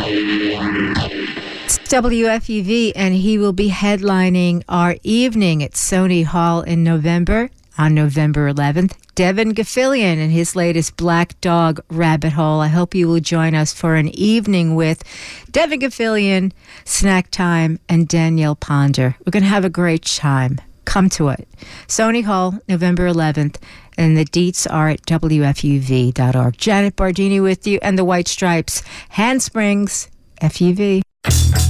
It's WFUV, and he will be headlining our evening at Sony Hall in November, on November 11th. Devin Gafilion and his latest Black Dog Rabbit Hole. I hope you will join us for an evening with Devin Gafilion, Snack Time, and Danielle Ponder. We're going to have a great time. Come to it. Sony Hall, November 11th, and the deets are at WFUV.org. Janet Bardini with you, and the White Stripes, Handsprings, FUV.